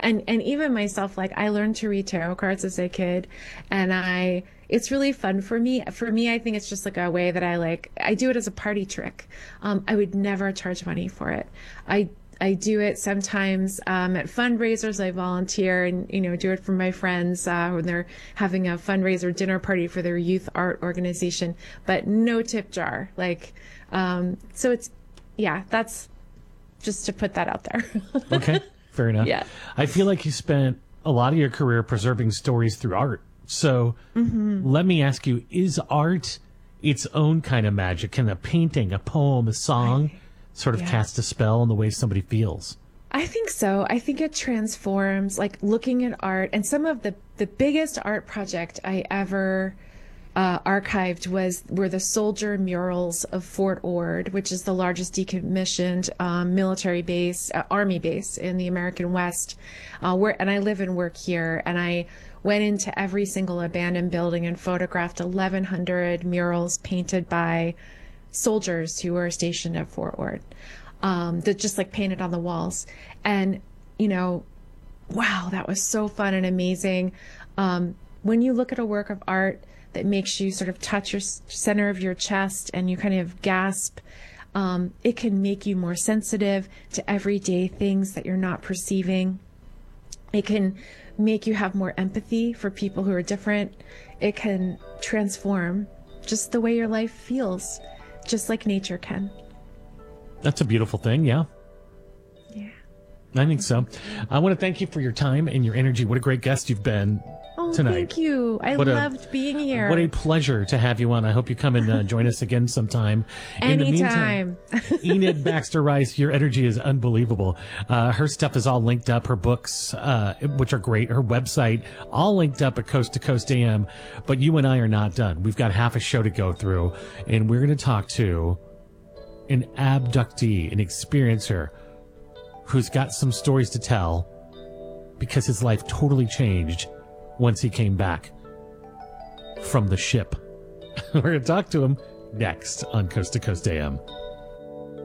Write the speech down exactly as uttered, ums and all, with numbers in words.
And and even myself, like I learned to read tarot cards as a kid, and I it's really fun for me. For me, I think it's just like a way that I like, I do it as a party trick. Um, I would never charge money for it. I I do it sometimes um, at fundraisers. I volunteer and, you know, do it for my friends uh, when they're having a fundraiser dinner party for their youth art organization, but no tip jar. Like, um, so it's, yeah, that's just to put that out there. Okay, fair enough. Yeah. I feel like you spent a lot of your career preserving stories through art. So mm-hmm. let me ask you, is art its own kind of magic? Can a painting, a poem, a song I, sort of yeah. cast a spell on the way somebody feels? I think so. I think it transforms, like looking at art. And some of the, the biggest art project I ever uh, archived was were the soldier murals of Fort Ord, which is the largest decommissioned um, military base, uh, army base in the American West. Uh, where and I live and work here, and I went into every single abandoned building and photographed eleven hundred murals painted by soldiers who were stationed at Fort Ord, um, that just like painted on the walls. And, you know, wow, that was so fun and amazing. Um, when you look at a work of art that makes you sort of touch your center of your chest and you kind of gasp, um, it can make you more sensitive to everyday things that you're not perceiving. It can make you have more empathy for people who are different. It can transform just the way your life feels, just like nature can. That's a beautiful thing, yeah. Yeah. I think so. I want to thank you for your time and your energy. What a great guest you've been oh, tonight. Thank you. I what loved a, being here. What a pleasure to have you on. I hope you come and uh, join us again sometime. Anytime. In the meantime, Enid Baxter Rice, your energy is unbelievable. Uh, her stuff is all linked up. Her books, uh, which are great. Her website, all linked up at Coast to Coast A M. But you and I are not done. We've got half a show to go through, and we're going to talk to an abductee, an experiencer, who's got some stories to tell because his life totally changed once he came back from the ship. We're going to talk to him next on Coast to Coast A M.